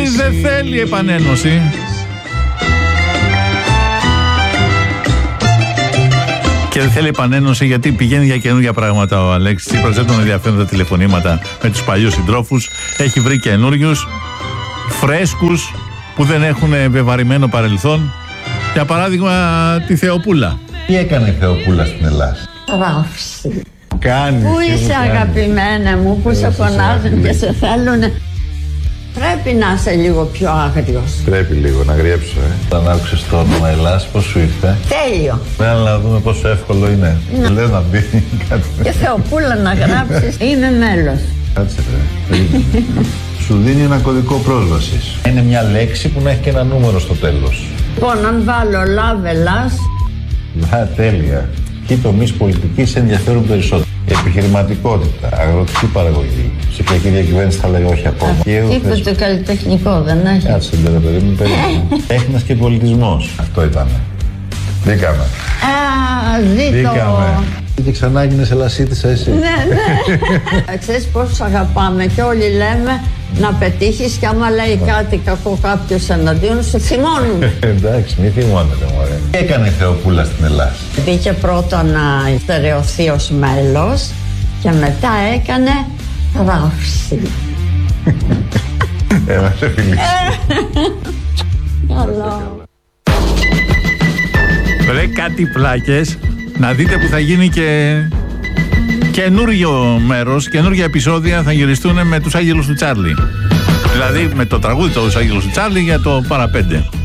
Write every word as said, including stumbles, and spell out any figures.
Αλέξης δεν θέλει επανένωση. Και δεν θέλει επανένωση γιατί πηγαίνει για καινούργια πράγματα ο Αλέξης Τσίπρας. Δεν τον ενδιαφέρουν τα τηλεφωνήματα με τους παλιούς συντρόφους. Έχει βρει καινούριους, φρέσκους, που δεν έχουν βεβαρημένο παρελθόν. Για παράδειγμα τη Θεοπούλα. Τι έκανε η Θεοπούλα στην Ελλάδα? Ράφση. Κάνει. Πού είσαι αγαπημένα μου, που σε φωνάζουν και σε θέλουνε. Πρέπει να είσαι λίγο πιο άγριος. Πρέπει λίγο να γριέψω, ε. Όταν άκουσες το όνομα Ελλάς, πώς σου ήρθε? Τέλειο. Πρέπει να δούμε πόσο εύκολο είναι. Ναι. Λέω να μπει κάτι. Και Θεοπούλα να γράψεις, είμαι μέλος. Κάτσε ρε. Σου δίνει ένα κωδικό πρόσβασης. Είναι μια λέξη που να έχει και ένα νούμερο στο τέλος. Λοιπόν, αν βάλω love Ελλάς. Α, τέλεια. Ποιοι τομείς πολιτικής ενδιαφέρουν περισσότερο? Επιχειρηματικότητα, αγροτική παραγωγή. Ψηφιακή διακυβέρνηση θα λέγα όχι ακόμα. Είπε το καλλιτεχνικό, δεν έχει? Κάτσε τώρα, παιδί μου, περίμενε. Τέχνας και πολιτισμός. Αυτό ήταν. Μπήκαμε. Α, ζήτω. Μπήκαμε. Και ξανά έγινες Ελλασίτισσα εσύ. Ναι, ναι. Ξέρεις πώς αγαπάμε και όλοι λέμε να πετύχεις και άμα λέει κάτι κακό κάποιος εναντίον σου θυμώνουν. Εντάξει, μη θυμώνετε μωρέ. Τι έκανε η Θεοπούλα στην Ελλάδα? Μπήκε πρώτα να στερεωθεί ως μέλος και μετά έκανε ράφση. Έμασε φιλίση. Καλό. Ρε κάτι πλάκες. Να δείτε που θα γίνει και καινούριο μέρος, καινούργια επεισόδια θα γυριστούν με τους Άγγελους του Τσάρλι. Δηλαδή με το τραγούδι του Άγγελους του Τσάρλι για το παραπέντε.